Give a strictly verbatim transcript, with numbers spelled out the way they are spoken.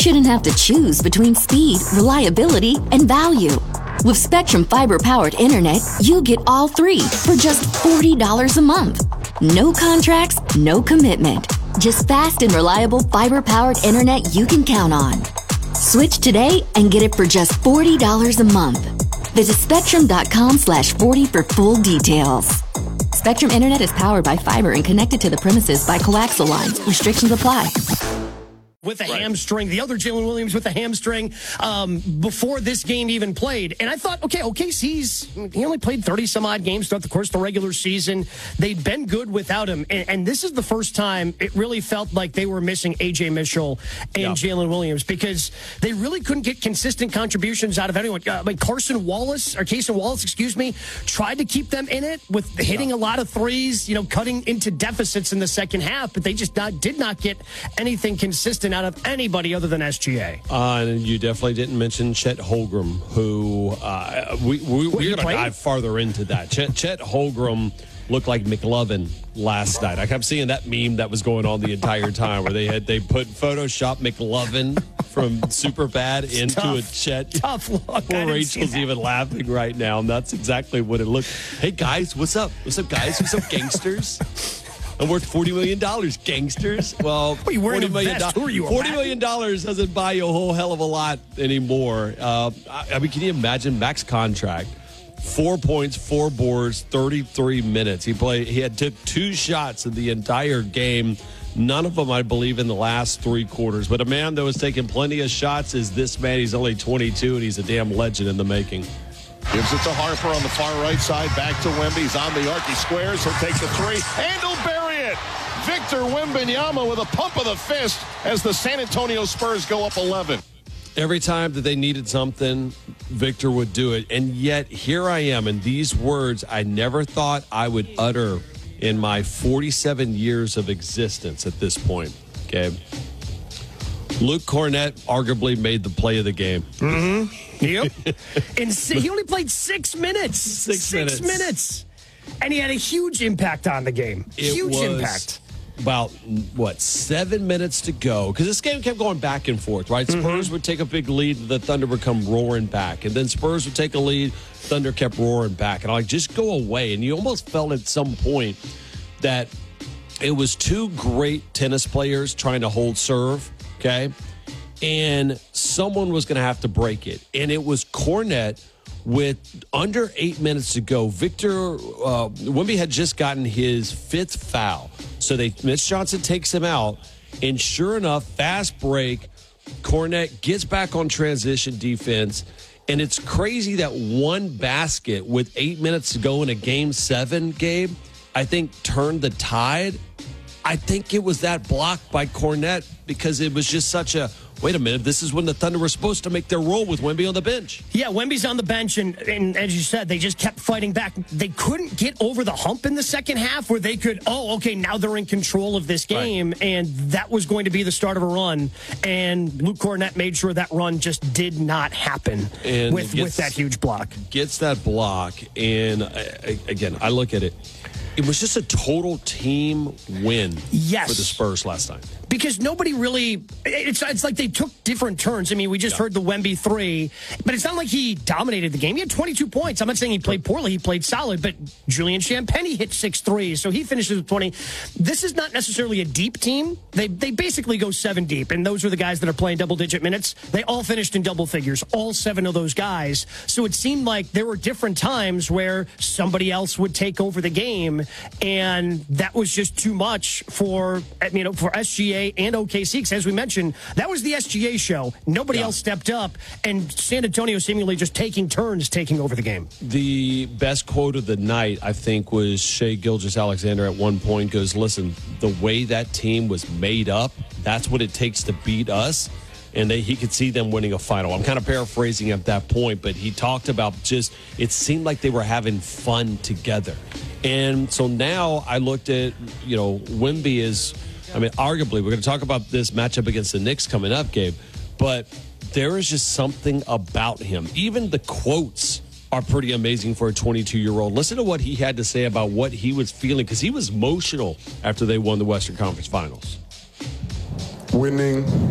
shouldn't have to choose between speed, reliability, and value. With Spectrum Fiber-powered internet, you get all three for just forty dollars a month. No contracts, no commitment. Just fast and reliable fiber-powered internet you can count on. Switch today and get it for just forty dollars a month. Visit spectrum.com slash 40 for full details. Spectrum Internet is powered by fiber and connected to the premises by coaxial lines. Restrictions apply. With a right. hamstring, the other Jalen Williams with a hamstring um, before this game even played. And I thought, okay, O K C's, he only played thirty some odd games throughout the course of the regular season. They'd been good without him. And, and this is the first time it really felt like they were missing A J Mitchell and yep. Jalen Williams, because they really couldn't get consistent contributions out of anyone. Uh, I mean, Carson Wallace, or Cason Wallace, excuse me, tried to keep them in it with hitting yep. a lot of threes, you know, cutting into deficits in the second half, but they just not, did not get anything consistent out of anybody other than S G A. Uh, and you definitely didn't mention Chet Holmgren, who uh, we, we, we're going to dive farther into that. Chet, Chet Holmgren looked like McLovin last night. I kept seeing that meme that was going on the entire time where they had they put Photoshop McLovin from Superbad into tough, a Chet. Tough look. Poor Rachel's even laughing right now, and that's exactly what it looked. Hey guys, what's up? What's up, guys? What's up, gangsters? I'm worth forty million dollars, gangsters. Well, what are you wearing forty million dollars. Who are you, forty million dollars doesn't buy you a whole hell of a lot anymore. Uh, I, I mean, can you imagine max contract? Four points, four boards, thirty-three minutes. He played. He had took two shots in the entire game. None of them, I believe, in the last three quarters. But a man that was taking plenty of shots is this man. He's only twenty-two, and he's a damn legend in the making. Gives it to Harper on the far right side. Back to Wemby. He's on the arc. He squares. He'll take the three. And he'll bury it. Victor Wembanyama with a pump of the fist as the San Antonio Spurs go up eleven. Every time that they needed something, Victor would do it. And yet, here I am, and these words I never thought I would utter in my forty-seven years of existence at this point. Okay. Luke Kornet arguably made the play of the game. Mm-hmm. Yep. And he only played six minutes. Six, six minutes. minutes. And he had a huge impact on the game. It huge was impact. About, what, seven minutes to go. Because this game kept going back and forth, right? Mm-hmm. Spurs would take a big lead, the Thunder would come roaring back. And then Spurs would take a lead, Thunder kept roaring back. And I'm like, just go away. And you almost felt at some point that it was two great tennis players trying to hold serve, okay? And someone was going to have to break it. And it was Kornet with under eight minutes to go. Victor uh, Wemby had just gotten his fifth foul. So they Mitch Johnson takes him out. And sure enough, fast break, Kornet gets back on transition defense. And it's crazy that one basket with eight minutes to go in a game seven game, I think, turned the tide. I think it was that block by Kornet because it was just such a, wait a minute, this is when the Thunder were supposed to make their roll with Wemby on the bench. Yeah, Wemby's on the bench, and, and as you said, they just kept fighting back. They couldn't get over the hump in the second half where they could, oh, okay, now they're in control of this game, right. And that was going to be the start of a run, and Luke Kornet made sure that run just did not happen and with, gets, with that huge block. Gets that block, and I, again, I look at it. It was just a total team win yes. for the Spurs last night. Because nobody really, it's it's like they took different turns. I mean, we just yeah. heard the Wemby three, but it's not like he dominated the game. He had twenty-two points. I'm not saying he played poorly. He played solid, but Julian Champagnie hit six threes, so he finishes with twenty. This is not necessarily a deep team. They they basically go seven deep, and those are the guys that are playing double-digit minutes. They all finished in double figures, all seven of those guys. So it seemed like there were different times where somebody else would take over the game, and that was just too much for, you know, for S G A and O K C, because as we mentioned, that was the S G A show. Nobody yeah. else stepped up, and San Antonio seemingly just taking turns taking over the game. The best quote of the night, I think, was Shai Gilgeous-Alexander at one point goes, listen, the way that team was made up, that's what it takes to beat us. And they, he could see them winning a final. I'm kind of paraphrasing at that point, but he talked about just, it seemed like they were having fun together. And so now I looked at, you know, Wemby is, I mean, arguably, we're going to talk about this matchup against the Knicks coming up, Gabe, but there is just something about him. Even the quotes are pretty amazing for a twenty-two-year-old. Listen to what he had to say about what he was feeling, because he was emotional after they won the Western Conference Finals. Winning